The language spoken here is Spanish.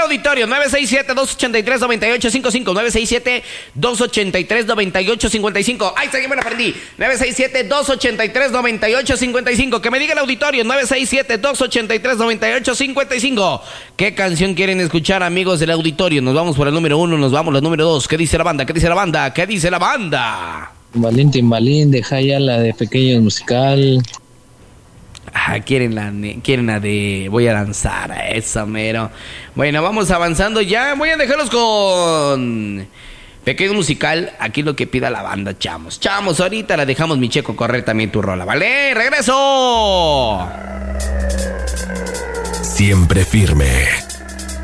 auditorio, 967-283-9855, 967-283-9855. Ahí está, ya me la aprendí. 967-283-9855. Que me diga el auditorio, 967-283-9855. ¿Qué canción quieren escuchar, amigos del auditorio? Nos vamos por el número 1, nos vamos al número 2. ¿Qué dice la banda? ¿Qué dice la banda? ¿Qué dice la banda? Timbalín, deja ya la de Pequeños Musical. Quieren la de voy a danzar a esa, mero. Bueno, vamos avanzando ya. Voy a dejarlos con Pequeño Musical. Aquí lo que pida la banda, chamos. Chamos, ahorita la dejamos, mi Checo, correr también tu rola, ¿vale? ¡Regreso! Siempre firme.